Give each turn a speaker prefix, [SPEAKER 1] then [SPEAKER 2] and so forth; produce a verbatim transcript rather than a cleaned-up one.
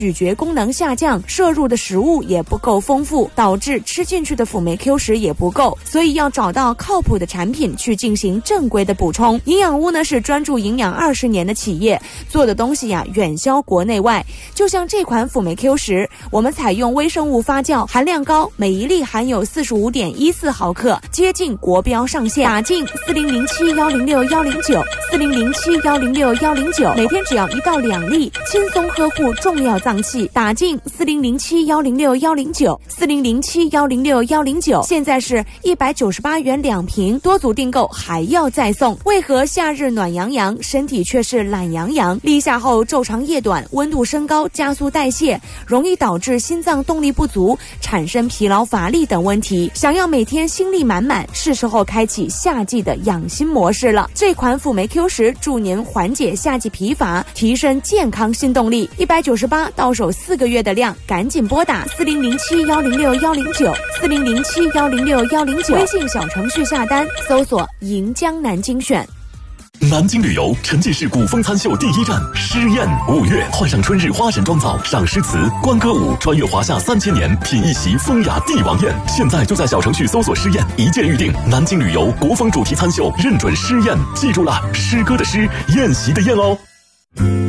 [SPEAKER 1] 咀嚼功能下降，摄入的食物也不够丰富，导致吃进去的辅酶 Q 十也不够，所以要找到靠谱的产品去进行正规的补充。营养屋呢是专注营养二十年的企业，做的东西呀远销国内外。就像这款辅酶 Q 十，我们采用微生物发酵，含量高，每一粒含有 四十五点一四毫克，接近国标上限。打进四零零七幺零六幺零九 四零零七幺零六幺零九，每天只要一到两粒，轻松呵护重要脏器。打进四零零七幺零六幺零九 四零零七幺零六幺零九，现在是一百九十八元两瓶，多组订购还要再送。为何夏日暖洋洋，身体却是懒洋洋？立夏后昼长夜短，温度升高，加速代谢，容易导致心脏动力不足，产生疲劳乏力等问题。想要每天心力满满，是时候开启夏季的养心模式了。这款辅酶 Q 十助您缓解夏季疲乏，提升健康新动力。一百九十八到手四个月的量，赶紧拨打四零零七幺零六幺零九 四零零七幺零六幺零九，微信小程序下单搜索银江南精选。
[SPEAKER 2] 南京旅游沉浸式古风餐秀第一站诗宴，五月换上春日花神妆造，赏诗词，观歌舞，穿越华夏三千年，品一席风雅帝王宴。现在就在小程序搜索诗宴，一键预定。南京旅游国风主题餐秀，认准诗宴，记住了，诗歌的诗，宴席的宴哦。